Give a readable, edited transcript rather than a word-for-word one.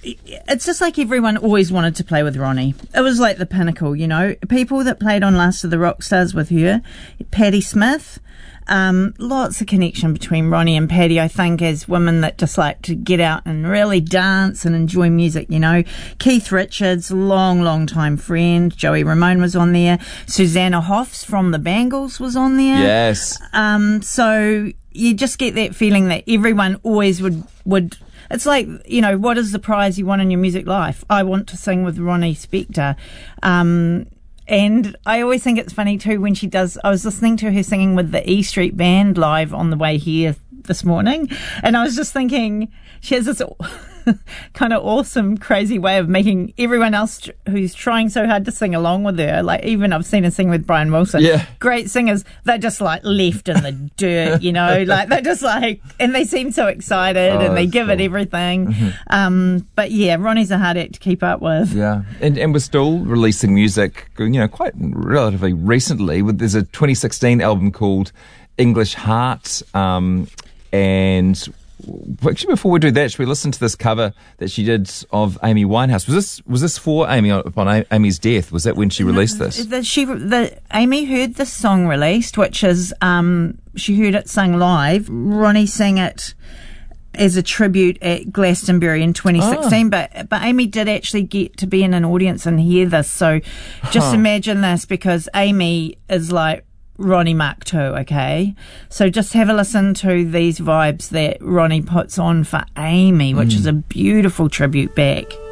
it's just like everyone always wanted to play with Ronnie. It was like the pinnacle, you know. People that played on Last of the Rock Stars with her, Patti Smith, lots of connection between Ronnie and Patti, I think, as women that just like to get out and really dance and enjoy music, you know. Keith Richards, long time friend. Joey Ramone was on there. Susanna Hoffs from the Bangles was on there. Yes. So you just get that feeling that everyone always would. It's like, you know, what is the prize you want in your music life? I want to sing with Ronnie Spector. And I always think it's funny too when she does. I was listening to her singing with the E Street Band live on the way here this morning, and I was just thinking she has this kind of awesome, crazy way of making everyone else who's trying so hard to sing along with her. Like, even I've seen her sing with Brian Wilson. Yeah. Great singers. They're just like left in the dirt, you know, like they're just like, and they seem so excited and they give it everything. Mm-hmm. But yeah, Ronnie's a hard act to keep up with. Yeah. And we're still releasing music, you know, quite relatively recently. There's a 2016 album called English Heart, and actually, before we do that, should we listen to this cover that she did of Amy Winehouse? Was this for Amy upon Amy's death? Was that when she released this? Amy heard this song released, which is she heard it sung live. Ronnie sang it as a tribute at Glastonbury in 2016, but Amy did actually get to be in an audience and hear this. So just imagine this, because Amy is like Ronnie Mark II, okay? So just have a listen to these vibes that Ronnie puts on for Amy, which is a beautiful tribute back.